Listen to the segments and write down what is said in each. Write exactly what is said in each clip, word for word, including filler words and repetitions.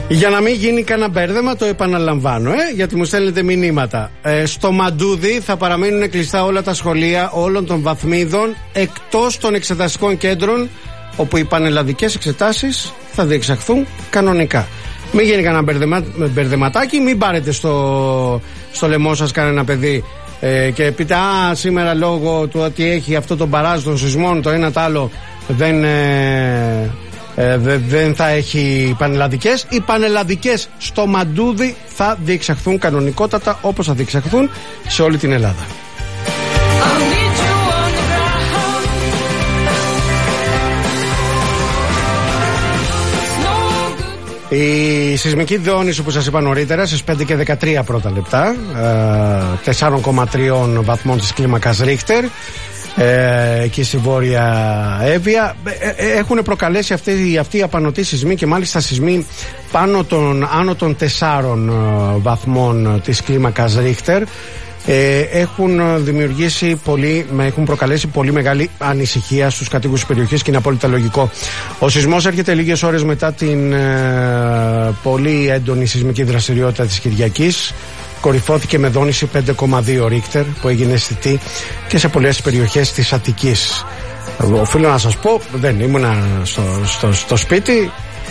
Για να μην γίνει κανένα μπέρδεμα, το επαναλαμβάνω, ε, γιατί μου στέλνετε μηνύματα. Ε, στο Μαντούδι θα παραμείνουν κλειστά όλα τα σχολεία όλων των βαθμίδων, εκτός των εξεταστικών κέντρων, όπου οι πανελλαδικές εξετάσεις θα διεξαχθούν κανονικά. Μην γίνει κανένα μπερδεμα, μπερδεματάκι, μην πάρετε στο, στο λαιμό σας κανένα παιδί ε, και πείτε, α, σήμερα λόγω του ότι έχει αυτό το μπαράζ των σεισμών, το ένα το άλλο δεν... Ε, Ε, δε, δεν θα έχει πανελλαδικές. Οι πανελλαδικές στο Μαντούδι θα διεξαχθούν κανονικότατα, όπως θα διεξαχθούν σε όλη την Ελλάδα. Η σεισμική δόνηση που σας είπα νωρίτερα στις πέντε και δεκατρία πρώτα λεπτά, τέσσερα κόμμα τρία βαθμών της κλίμακας Ρίχτερ, Ε, εκεί στη Βόρεια Εύβοια, ε, ε, έχουν προκαλέσει αυτοί, αυτοί οι απανωτοί σεισμοί, και μάλιστα σεισμοί πάνω των, άνω των τεσσάρων ε, βαθμών της κλίμακας Ρίχτερ, ε, έχουν δημιουργήσει πολύ, έχουν προκαλέσει πολύ μεγάλη ανησυχία στους κατοίκους της περιοχής, και είναι απόλυτα λογικό. Ο σεισμός έρχεται λίγες ώρες μετά την ε, πολύ έντονη σεισμική δραστηριότητα της Κυριακής. Κορυφώθηκε με δόνηση πέντε κόμμα δύο Ρίχτερ που έγινε αισθητή και σε πολλές περιοχές της Αττικής. Οφείλω να σας πω, δεν ήμουνα στο, στο, στο σπίτι,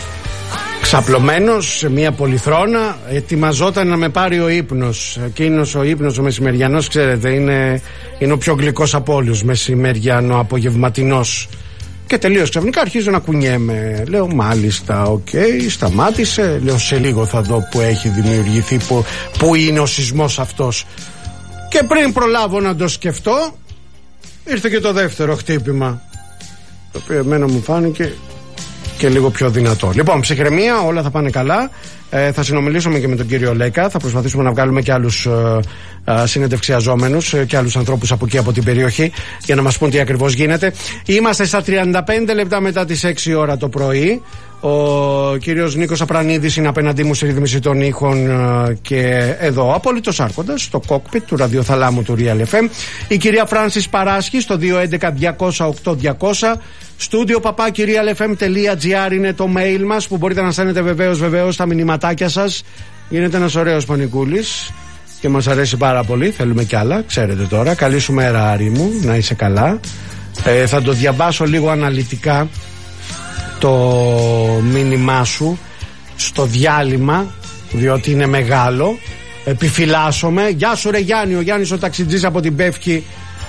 ξαπλωμένος σε μια πολυθρόνα, ετοιμαζόταν να με πάρει ο ύπνος. Εκείνος ο ύπνος ο μεσημεριανός, ξέρετε, είναι, είναι ο πιο γλυκός από όλους, μεσημεριανό απογευματινός. Και τελείως ξαφνικά αρχίζω να κουνιέμαι. Λέω, μάλιστα, οκ, okay, σταμάτησε. Λέω, σε λίγο θα δω που έχει δημιουργηθεί, που, που είναι ο σεισμός αυτός. Και πριν προλάβω να το σκεφτώ, ήρθε και το δεύτερο χτύπημα, το οποίο εμένα μου φάνηκε και λίγο πιο δυνατό. Λοιπόν, ψυχραιμία, όλα θα πάνε καλά. Ε, θα συνομιλήσουμε και με τον κύριο Λέκα. Θα προσπαθήσουμε να βγάλουμε και άλλους ε, ε, συνεντευξιαζόμενους ε, και άλλους ανθρώπους από εκεί, από την περιοχή, για να μας πούν τι ακριβώς γίνεται. Είμαστε στα τριάντα πέντε λεπτά μετά τις έξι ώρα το πρωί. Ο κύριος Νίκος Απρανίδης είναι απέναντί μου στη ρύθμιση των ήχων, ε, και εδώ απόλυτος άρχοντας στο κόκπιτ του ραδιοθαλάμου του Real εφ εμ. Η κυρία Φράνσις Παράσχη στο δύο έντεκα διακόσια οκτώ διακόσια. Στούντιο παπάκι real f m τελεία g r είναι το mail μας, που μπορείτε να στέλνετε βεβαίως βεβαίως τα μηνυματάκια σας. Γίνεται ένας ωραίος πανικούλης και μας αρέσει πάρα πολύ. Θέλουμε κι άλλα, ξέρετε τώρα. Καλή σου μέρα, Άρη μου, να είσαι καλά. ε, Θα το διαβάσω λίγο αναλυτικά το μήνυμά σου στο διάλειμμα, διότι είναι μεγάλο. Επιφυλάσσομαι. Γεια σου ρε Γιάννη, ο Γιάννης ο ταξιτζής από την Πεύκη.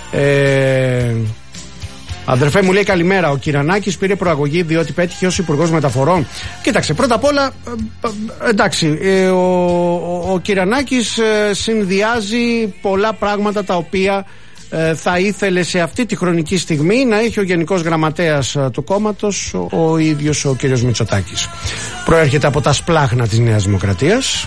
ε, Αδερφέ μου, λέει, καλημέρα. Ο Κυρανάκης πήρε προαγωγή διότι πέτυχε ως υπουργός μεταφορών. Κοίταξε, πρώτα απ' όλα, εντάξει, ο, ο, ο Κυρανάκης συνδυάζει πολλά πράγματα τα οποία θα ήθελε σε αυτή τη χρονική στιγμή να έχει ο Γενικός Γραμματέας του κόμματος, ο, ο ίδιος ο κύριος Μητσοτάκης. Προέρχεται από τα σπλάχνα της Νέας Δημοκρατίας,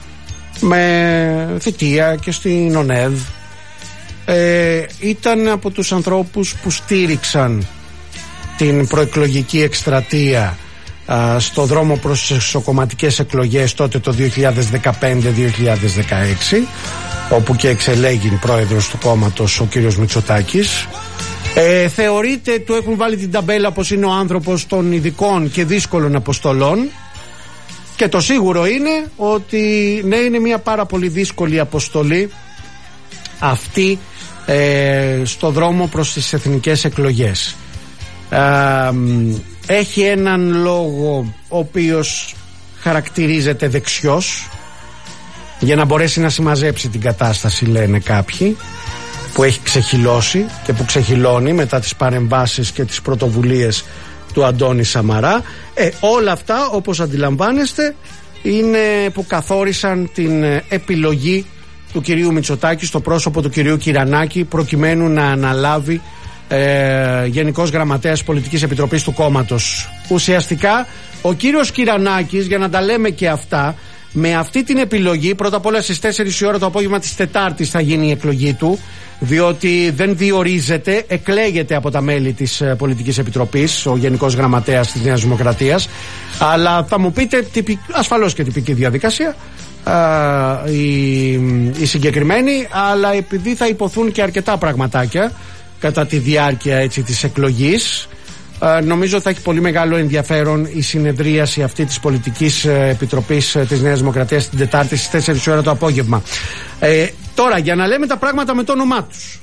με θητεία και στην ΟΝΕΔ. Ε, ήταν από τους ανθρώπους που στήριξαν την προεκλογική εκστρατεία α, στο δρόμο προς τις εξοκομματικές εκλογές τότε το δύο χιλιάδες δεκαπέντε δύο χιλιάδες δεκαέξι, όπου και εξελέγει πρόεδρος του κόμματος ο κύριος Μητσοτάκης. Ε, θεωρείται, του έχουν βάλει την ταμπέλα πως είναι ο άνθρωπος των ειδικών και δύσκολων αποστολών, και το σίγουρο είναι ότι ναι, είναι μια πάρα πολύ δύσκολη αποστολή αυτή ε, στο δρόμο προς τις εθνικές εκλογές. ε, Έχει έναν λόγο ο οποίος χαρακτηρίζεται δεξιός, για να μπορέσει να συμμαζέψει την κατάσταση, λένε κάποιοι, που έχει ξεχυλώσει και που ξεχυλώνει μετά τις παρεμβάσεις και τις πρωτοβουλίες του Αντώνη Σαμαρά. ε, Όλα αυτά, όπως αντιλαμβάνεστε, είναι που καθόρισαν την επιλογή του κυρίου Μητσοτάκη στο πρόσωπο του κυρίου Κυρανάκη, προκειμένου να αναλάβει ε, Γενικός Γραμματέας Πολιτικής Επιτροπής του κόμματος. Ουσιαστικά ο κύριος Κυρανάκης, για να τα λέμε και αυτά, με αυτή την επιλογή, πρώτα απ' όλα στις τέσσερις η ώρα το απόγευμα της Τετάρτης θα γίνει η εκλογή του, διότι δεν διορίζεται, εκλέγεται από τα μέλη της Πολιτικής Επιτροπής ο Γενικός Γραμματέας της Νέας Δημοκρατίας. Αλλά θα μου πείτε, τυπικ, ασφαλώς και τυπική διαδικασία Uh, η, η συγκεκριμένη, αλλά επειδή θα υποθούν και αρκετά πραγματάκια κατά τη διάρκεια, έτσι, της εκλογής, Ε, νομίζω θα έχει πολύ μεγάλο ενδιαφέρον η συνεδρίαση αυτή της Πολιτικής Επιτροπής ε, της Νέας Δημοκρατίας την Τετάρτη στις τέσσερις ώρα το απόγευμα. Ε, τώρα, για να λέμε τα πράγματα με το όνομά τους.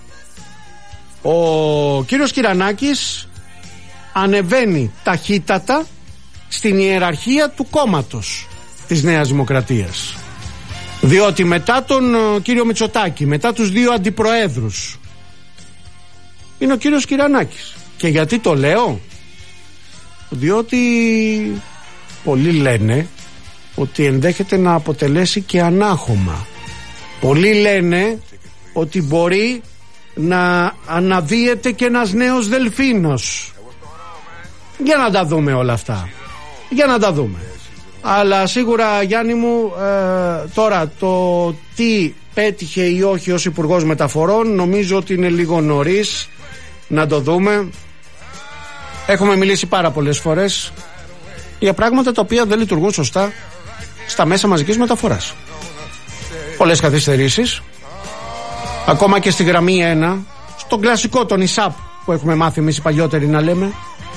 Ο κύριος Κυρανάκης ανεβαίνει ταχύτατα στην ιεραρχία του κόμματος της Νέας Δημοκρατίας. Διότι μετά τον uh, κύριο Μητσοτάκη, μετά τους δύο αντιπροέδρους, είναι ο κύριος Κυρανάκης. Και γιατί το λέω? Διότι πολλοί λένε ότι ενδέχεται να αποτελέσει και ανάχωμα. Πολλοί λένε ότι μπορεί να αναδύεται και ένας νέος Δελφίνος. Για να τα δούμε όλα αυτά. Για να τα δούμε. Αλλά σίγουρα, Γιάννη μου, ε, τώρα το τι πέτυχε ή όχι ως Υπουργός Μεταφορών νομίζω ότι είναι λίγο νωρίς να το δούμε. Έχουμε μιλήσει πάρα πολλές φορές για πράγματα τα οποία δεν λειτουργούν σωστά στα μέσα μαζικής μεταφοράς. Πολλές καθυστερήσεις, ακόμα και στη γραμμή ένα, στον κλασικό τον ΙΣΑΠ που έχουμε μάθει εμείς οι παλιότεροι να λέμε,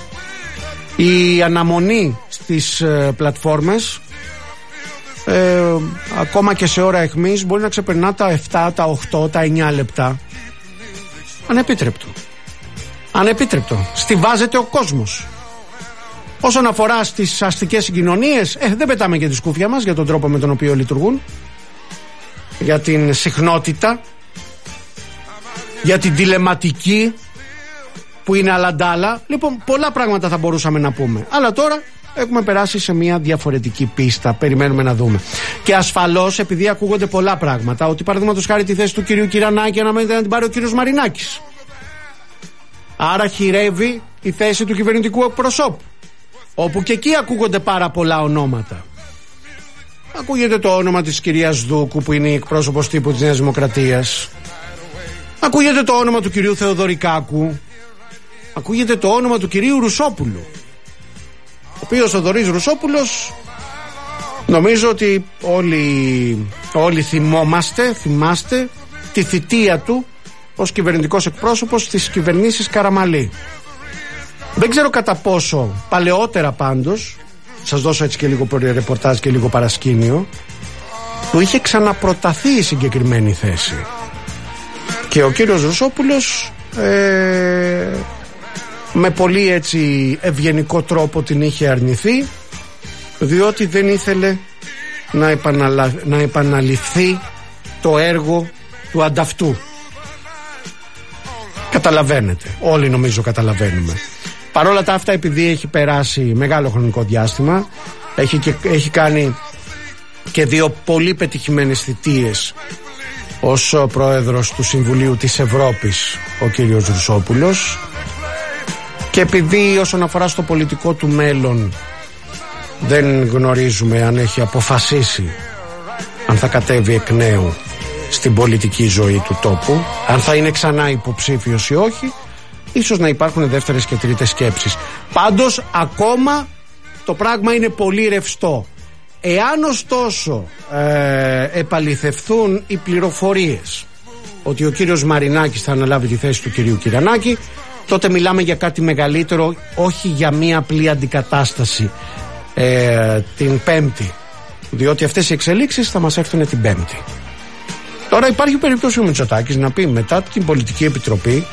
η αναμονή στις ε, πλατφόρμες ε, ακόμα και σε ώρα αιχμής μπορεί να ξεπερνά τα επτά, τα οκτώ, τα εννιά λεπτά. Ανεπίτρεπτο. Ανεπίτρεπτο. Στιβάζεται ο κόσμος. Όσον αφορά στις αστικές συγκοινωνίες, ε, δεν πετάμε και τη σκούφια μας για τον τρόπο με τον οποίο λειτουργούν, για την συχνότητα, για την τηλεματική που είναι αλλαντάλα. Λοιπόν, πολλά πράγματα θα μπορούσαμε να πούμε. Αλλά τώρα έχουμε περάσει σε μια διαφορετική πίστα. Περιμένουμε να δούμε. Και ασφαλώς, επειδή ακούγονται πολλά πράγματα, ότι παραδείγματος χάρη τη θέση του κυρίου Κυρανάκη αναμένεται να την πάρει ο κύριος Μαρινάκης. Άρα χειρεύει η θέση του κυβερνητικού εκπροσώπου. Όπου και εκεί ακούγονται πάρα πολλά ονόματα. Ακούγεται το όνομα της κυρίας Δούκου, που είναι η εκπρόσωπος τύπου της Νέας Δημοκρατίας. Ακούγεται το όνομα του κυρίου Θεοδωρικάκου. Ακούγεται το όνομα του κυρίου Ρουσόπουλου, ο οποίος ο Θοδωρής Ρουσόπουλος, νομίζω ότι όλοι, όλοι θυμόμαστε, θυμάστε τη θητεία του ως κυβερνητικός εκπρόσωπος της κυβερνήσης Καραμαλή. Δεν ξέρω κατά πόσο παλαιότερα, πάντως σας δώσω έτσι και λίγο ρεπορτάζ και λίγο παρασκήνιο, του είχε ξαναπροταθεί η συγκεκριμένη θέση και ο κύριος Ρουσόπουλος ε, με πολύ έτσι ευγενικό τρόπο την είχε αρνηθεί, διότι δεν ήθελε να, επαναλα... να επαναληφθεί το έργο του ανταυτού. Καταλαβαίνετε, όλοι νομίζω καταλαβαίνουμε. Παρόλα τα αυτά, επειδή έχει περάσει μεγάλο χρονικό διάστημα, έχει, και, έχει κάνει και δύο πολύ πετυχημένες θητείες ως πρόεδρος του Συμβουλίου της Ευρώπης ο κύριος Ρουσόπουλος, και επειδή όσον αφορά στο πολιτικό του μέλλον δεν γνωρίζουμε αν έχει αποφασίσει αν θα κατέβει εκ νέου στην πολιτική ζωή του τόπου, αν θα είναι ξανά υποψήφιος ή όχι, ίσως να υπάρχουν δεύτερες και τρίτες σκέψεις. Πάντως ακόμα το πράγμα είναι πολύ ρευστό. Εάν ωστόσο ε, επαληθευθούν οι πληροφορίες ότι ο κύριος Μαρινάκης θα αναλάβει τη θέση του κυρίου Κυρανάκη, τότε μιλάμε για κάτι μεγαλύτερο, όχι για μία απλή αντικατάσταση ε, την Πέμπτη, διότι αυτές οι εξελίξεις θα μας έρθουν την Πέμπτη. Τώρα υπάρχει περίπτωση ο Μητσοτάκης να πει μετά την Πολιτική Επιτροπή,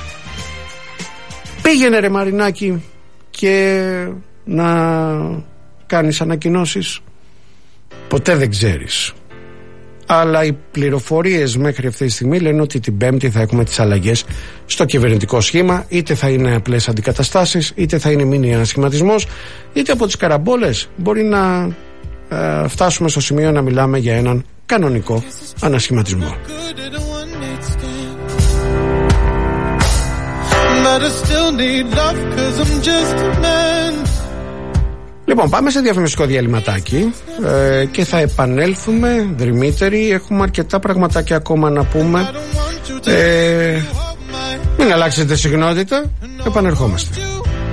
πήγαινε ρε Μαρινάκη και να κάνεις ανακοινώσεις. Ποτέ δεν ξέρεις. Αλλά οι πληροφορίες μέχρι αυτή τη στιγμή λένε ότι την Πέμπτη θα έχουμε τις αλλαγές στο κυβερνητικό σχήμα. Είτε θα είναι απλές αντικαταστάσεις, είτε θα είναι μίνι ανασχηματισμός, είτε από τις καραμπόλες μπορεί να ε, φτάσουμε στο σημείο να μιλάμε για έναν κανονικό ανασχηματισμό. Λοιπόν, πάμε σε διαφημιστικό διαλυματάκι ε, και θα επανέλθουμε δρυμύτεροι. Έχουμε αρκετά πραγματάκια ακόμα να πούμε. ε, Μην αλλάξετε συχνότητα. Επανερχόμαστε.